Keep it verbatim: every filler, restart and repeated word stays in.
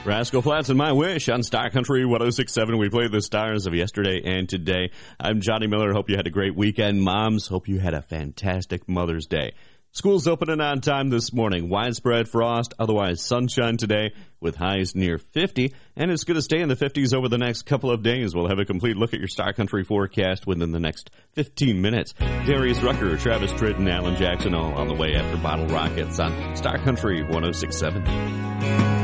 Rascal Flatts and My Wish on Star Country one oh six point seven. We played the stars of yesterday and today. I'm Johnny Miller. Hope you had a great weekend. Moms, hope you had a fantastic Mother's Day. School's opening on time this morning. Widespread frost, otherwise sunshine today with highs near fifty. And it's going to stay in the fifties over the next couple of days. We'll have a complete look at your Star Country forecast within the next fifteen minutes. Darius Rucker, Travis Tritt, and Alan Jackson all on the way after Bottle Rockets on Star Country one oh six point seven.